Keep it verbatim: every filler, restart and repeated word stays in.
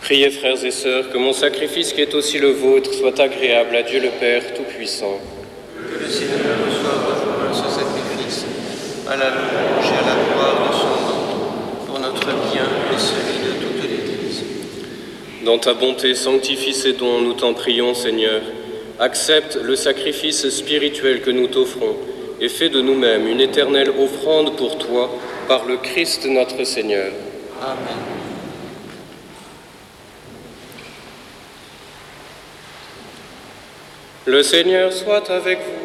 Priez, frères et sœurs, que mon sacrifice qui est aussi le vôtre soit agréable à Dieu le Père Tout-Puissant. Que le Seigneur reçoive rejoint ce sacrifice à la louange et à la gloire de son nom, pour notre bien et celui de toute l'Église. Dans ta bonté, sanctifie ces dons, nous t'en prions, Seigneur. Accepte le sacrifice spirituel que nous t'offrons et fais de nous-mêmes une éternelle offrande pour toi, par le Christ notre Seigneur. Amen. Le Seigneur soit avec vous.